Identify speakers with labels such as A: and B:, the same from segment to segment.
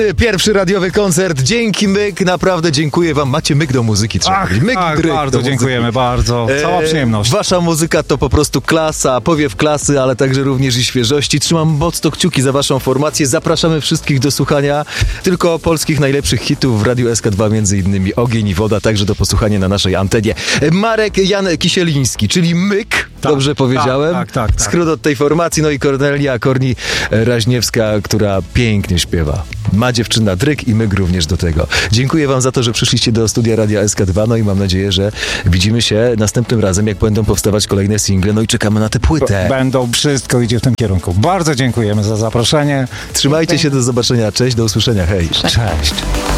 A: Pierwszy radiowy koncert. Dzięki Myk, naprawdę dziękuję wam. Macie myk do muzyki, trzeba powiedzieć. Myk,
B: tak, bardzo dziękujemy, bardzo. Cała przyjemność.
A: Wasza muzyka to po prostu klasa, powiew klasy, ale także również i świeżości. Trzymam mocno kciuki za waszą formację. Zapraszamy wszystkich do słuchania tylko polskich najlepszych hitów w Radiu SK2, między innymi Ogień i Woda, także do posłuchania na naszej antenie. Marek Jan Kisieliński, czyli Myk, dobrze powiedziałem?
B: Tak.
A: Skrót od tej formacji, no i Kornelia Korni-Raźniewska, która pięknie śpiewa. Ma dziewczyna dryk i Myk również do tego. Dziękuję wam za to, że przyszliście do studia Radia SK2, no i mam nadzieję, że widzimy się następnym razem, jak będą powstawać kolejne single, no i czekamy na tę płytę.
B: Wszystko idzie w tym kierunku. Bardzo dziękujemy za zaproszenie.
A: Trzymajcie się, do zobaczenia, cześć, do usłyszenia, hej.
B: Cześć.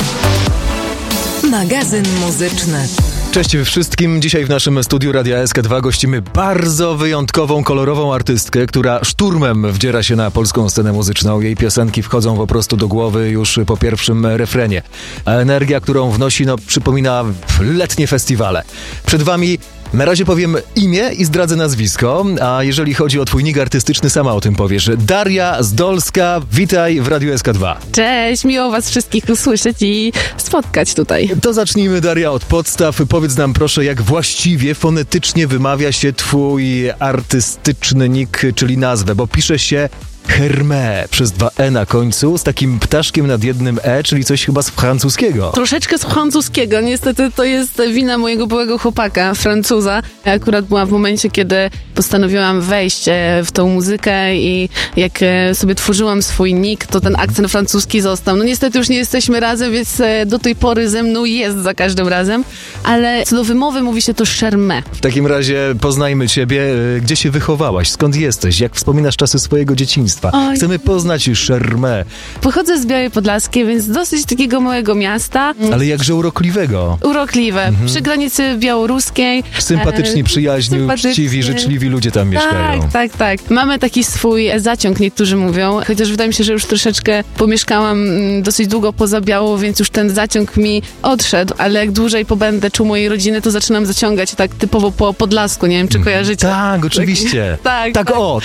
C: Magazyn muzyczny.
A: Cześć wszystkim. Dzisiaj w naszym studiu Radia SK2 gościmy bardzo wyjątkową, kolorową artystkę, która szturmem wdziera się na polską scenę muzyczną. Jej piosenki wchodzą po prostu do głowy już po pierwszym refrenie. A energia, którą wnosi, przypomina letnie festiwale. Przed wami na razie powiem imię i zdradzę nazwisko, a jeżeli chodzi o twój nick artystyczny, sama o tym powiesz. Daria Zdolska, witaj w Radiu SK2.
D: Cześć, miło was wszystkich usłyszeć i spotkać tutaj.
A: To zacznijmy, Daria, od podstaw. Powiedz nam proszę, jak właściwie fonetycznie wymawia się twój artystyczny nick, czyli nazwę, bo pisze się Hermé przez 2 E na końcu, z takim ptaszkiem nad jednym E, czyli coś chyba z francuskiego.
D: Troszeczkę z francuskiego. Niestety to jest wina mojego byłego chłopaka, Francuza. Ja akurat byłam w momencie, kiedy postanowiłam wejść w tą muzykę i jak sobie tworzyłam swój nick, to ten akcent francuski został. No niestety już nie jesteśmy razem, więc do tej pory ze mną jest za każdym razem, ale co do wymowy mówi się to Hermé.
A: W takim razie poznajmy ciebie. Gdzie się wychowałaś? Skąd jesteś? Jak wspominasz czasy swojego dzieciństwa? Chcemy poznać Hermé.
D: Pochodzę z Białej Podlaskiej, więc dosyć takiego małego miasta.
A: Ale jakże urokliwego.
D: Urokliwe. Przy granicy białoruskiej.
A: Sympatyczni, przyjaźni, uczciwi, życzliwi ludzie tam mieszkają.
D: Tak. Mamy taki swój zaciąg, niektórzy mówią. Chociaż wydaje mi się, że już troszeczkę pomieszkałam dosyć długo poza Białą, więc już ten zaciąg mi odszedł. Ale jak dłużej pobędę czuł mojej rodziny, to zaczynam zaciągać tak typowo po Podlasku. Nie wiem, czy kojarzycie.
A: Tak, oczywiście. Tak, o.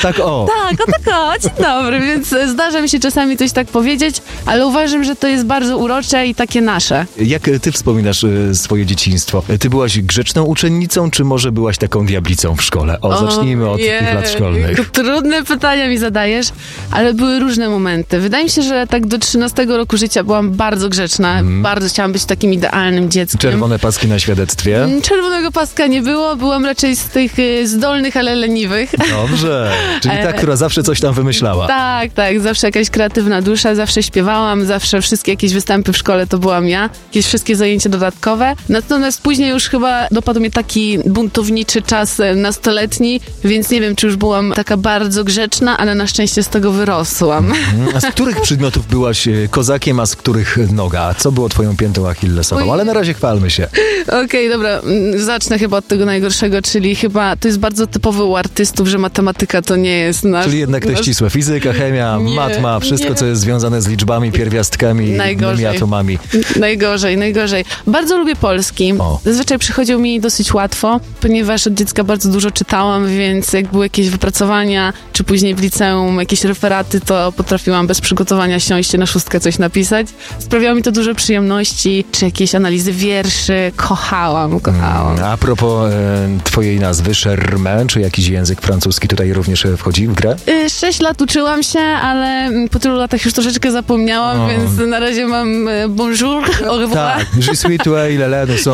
D: Dzień dobry, więc zdarza mi się czasami coś tak powiedzieć, ale uważam, że to jest bardzo urocze i takie nasze.
A: Jak ty wspominasz swoje dzieciństwo? Ty byłaś grzeczną uczennicą, czy może byłaś taką diablicą w szkole? Zacznijmy od tych lat szkolnych.
D: Trudne pytania mi zadajesz, ale były różne momenty. Wydaje mi się, że tak do 13 roku życia byłam bardzo grzeczna. Bardzo chciałam być takim idealnym dzieckiem.
A: Czerwone paski na świadectwie?
D: Czerwonego paska nie było. Byłam raczej z tych zdolnych, ale leniwych.
A: Dobrze. Czyli ta, która zawsze coś tam wymyślała.
D: Tak. Zawsze jakaś kreatywna dusza, zawsze śpiewałam, zawsze wszystkie jakieś występy w szkole to byłam ja. Jakieś wszystkie zajęcia dodatkowe. Natomiast później już chyba dopadł mnie taki buntowniczy czas nastoletni, więc nie wiem, czy już byłam taka bardzo grzeczna, ale na szczęście z tego wyrosłam.
A: A z których przedmiotów byłaś kozakiem, a z których noga? Co było twoją piętą achillesową? Ale na razie chwalmy się.
D: Okej, dobra. Zacznę chyba od tego najgorszego, czyli chyba to jest bardzo typowy u artystów, że matematyka to nie jest nasz...
A: Czyli jednak te ścisłe. Fizyka, chemia, matma, wszystko, co jest związane z liczbami, pierwiastkami, innymi atomami.
D: Najgorzej. Bardzo lubię polski. Zazwyczaj przychodził mi dosyć łatwo, ponieważ od dziecka bardzo dużo czytałam, więc jak były jakieś wypracowania, czy później w liceum jakieś referaty, to potrafiłam bez przygotowania siąść na 6 coś napisać. Sprawiało mi to dużo przyjemności, czy jakieś analizy wierszy. Kochałam.
A: A propos twojej nazwy, Hermé, czy jakiś język francuski tutaj również wchodzi w grę?
D: 6 lat uczyłam się, ale po tylu latach już troszeczkę zapomniałam, więc na razie mam bonjour, au revoir.
A: Tak, je suis toi i lele, no są.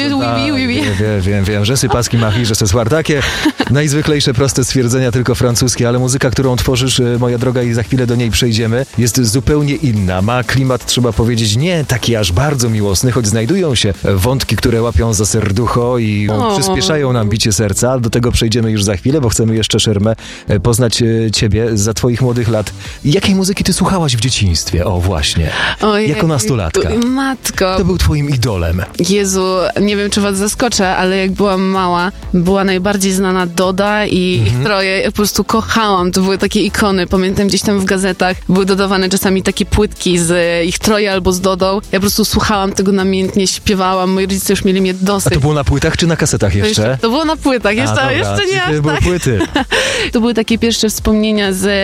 D: Oui.
A: Wiem, je suis paski machi, je ce soir. Takie najzwyklejsze, proste stwierdzenia, tylko francuskie, ale muzyka, którą tworzysz, moja droga, i za chwilę do niej przejdziemy, jest zupełnie inna. Ma klimat, trzeba powiedzieć, nie taki aż bardzo miłosny, choć znajdują się wątki, które łapią za serducho i przyspieszają nam bicie serca. Do tego przejdziemy już za chwilę, bo chcemy jeszcze, Hermé, poznać ciebie za twoich młodych lat. Jakiej muzyki ty słuchałaś w dzieciństwie? O, właśnie. Jako nastolatka.
D: Matko.
A: Kto był twoim idolem?
D: Jezu, nie wiem, czy was zaskoczę, ale jak byłam mała, była najbardziej znana Doda i ich troje. Ja po prostu kochałam. To były takie ikony. Pamiętam, gdzieś tam w gazetach były dodawane czasami takie płytki z ich troje albo z Dodą. Ja po prostu słuchałam tego namiętnie, śpiewałam. Moi rodzice już mieli mnie dosyć.
A: A to było na płytach czy na kasetach jeszcze?
D: To było na płytach. Jeszcze nie aż
A: były
D: tak.
A: płyty.
D: To były takie pierwsze wspomnienia z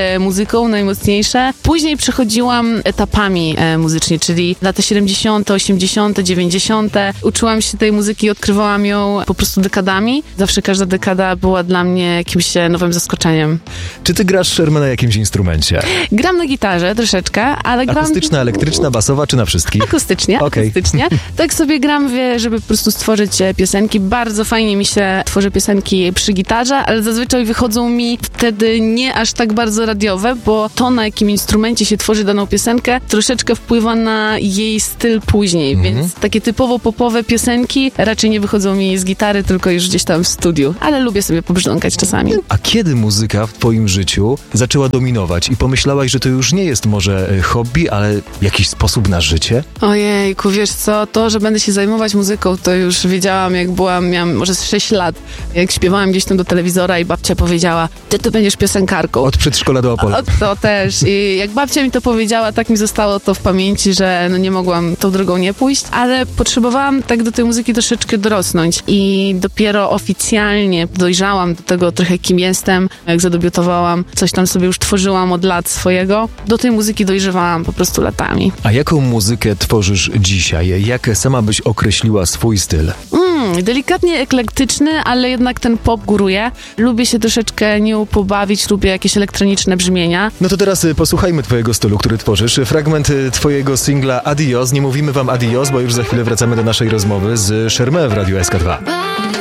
D: muzyką najmocniejsze. Później przechodziłam etapami muzycznie, czyli lata 70., 80., 90. Uczyłam się tej muzyki i odkrywałam ją po prostu dekadami. Zawsze każda dekada była dla mnie jakimś nowym zaskoczeniem.
A: Czy ty grasz, Sherman, na jakimś instrumencie?
D: Gram na gitarze troszeczkę, ale gram...
A: Akustyczna, elektryczna, basowa, czy na wszystkich?
D: Akustycznie, akustycznie. Tak sobie gram, żeby po prostu stworzyć piosenki. Bardzo fajnie mi się tworzy piosenki przy gitarze, ale zazwyczaj wychodzą mi wtedy nie aż tak bardzo radiowe, bo to, na jakim instrumencie się tworzy daną piosenkę, troszeczkę wpływa na jej styl później, więc takie typowo popowe piosenki raczej nie wychodzą mi z gitary, tylko już gdzieś tam w studiu, ale lubię sobie pobrzdąkać czasami.
A: A kiedy muzyka w twoim życiu zaczęła dominować i pomyślałaś, że to już nie jest może hobby, ale jakiś sposób na życie?
D: Ojejku, wiesz co, to, że będę się zajmować muzyką, to już wiedziałam, jak miałam może 6 lat, jak śpiewałam gdzieś tam do telewizora i babcia powiedziała, ty będziesz piosenkarką.
A: Od przedszkola do Opola.
D: To też. I jak babcia mi to powiedziała, tak mi zostało to w pamięci, że nie mogłam tą drogą nie pójść, ale potrzebowałam tak do tej muzyki troszeczkę dorosnąć i dopiero oficjalnie dojrzałam do tego trochę, kim jestem, jak zadebiutowałam, coś tam sobie już tworzyłam od lat swojego. Do tej muzyki dojrzewałam po prostu latami.
A: A jaką muzykę tworzysz dzisiaj? Jak sama byś określiła swój styl?
D: Delikatnie eklektyczny, ale jednak ten pop góruje. Lubię się troszeczkę nią pobawić, lubię jakieś elektroniczne brzmienia.
A: No to teraz posłuchajmy twojego stylu, który tworzysz. Fragment twojego singla Adios. Nie mówimy wam adios, bo już za chwilę wracamy do naszej rozmowy z Shermé w Radiu SK2.